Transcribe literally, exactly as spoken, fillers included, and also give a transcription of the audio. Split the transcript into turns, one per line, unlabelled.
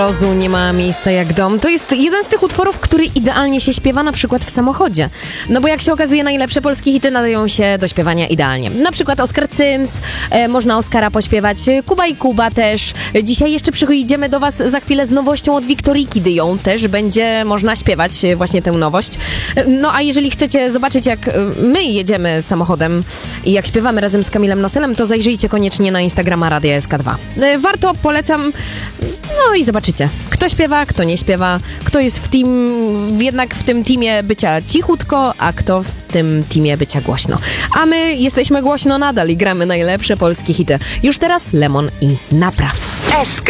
Rozu nie ma miejsca jak dom. To jest jeden z tych utworów, który idealnie się śpiewa na przykład w samochodzie. No bo jak się okazuje, najlepsze polskie hity nadają się do śpiewania idealnie. Na przykład Oskar Cyms, e, można Oskara pośpiewać, Kuba i Kuba też. Dzisiaj jeszcze przyjdziemy do was za chwilę z nowością od Wiktoriki, gdy ją też będzie można śpiewać właśnie tę nowość. No a jeżeli chcecie zobaczyć, jak my jedziemy samochodem i jak śpiewamy razem z Kamilem Noselem, to zajrzyjcie koniecznie na Instagrama Radia S K dwa. E, warto, polecam, no i zobaczycie. Kto śpiewa, kto nie śpiewa, kto jest w team, jednak w tym teamie bycia cichutko, a kto w tym teamie bycia głośno. A my jesteśmy głośno nadal i gramy najlepsze polskie hity. Już teraz Lemon i Napraw.
S K